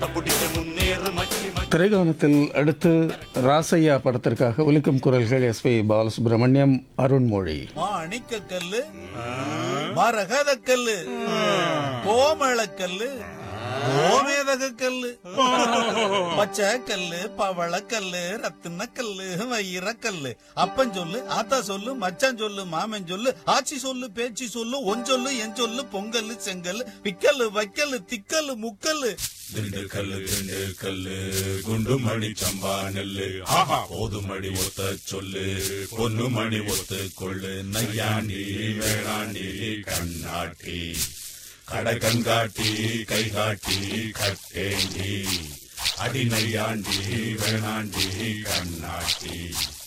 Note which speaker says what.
Speaker 1: திரைகானத்தில் அடுத்து ராசையா படத்திற்காக ஒலிக்கும் குரல்கள் எஸ்பி பாலசுப்ரமணியம், அருண்மொழி.
Speaker 2: மாணிக்கக்கல்லு, மரகதக்கல்லு, கோமளக்கல்லு, கோமேதகக்கல்லு, பச்சைக்கல்லு, பவளக்கல்லு, ரத்தினக்கல்லு, வைரக்கல்லு. அப்பன் சொல்லு, ஆத்தா சொல்லு, மச்சான் சொல்லு, மாமன் சொல்லு, ஆச்சி சொல்லு, பேச்சி சொல்லு, ஒன் சொல்லு, என் சொல்லு, பொங்கல், செங்கல், பிக்கல்லு, வைக்கல்லு, திக்கல்லு, முக்கல்லு.
Speaker 3: திண்டுக்கல்லு திண்டுக்கல்லு, குண்டு மணி சம்பா நெல்லு, போதுமணி ஒத்த சொல்லு, பொண்ணு மணி ஒத்து கொள்ளு, நையாண்டி வேளாண்டி கண்ணாட்டி, கடை கண்காட்டி கை காட்டி கட்டேண்டி, அடி நையாண்டி வேளாண்டி கண்ணாட்டி.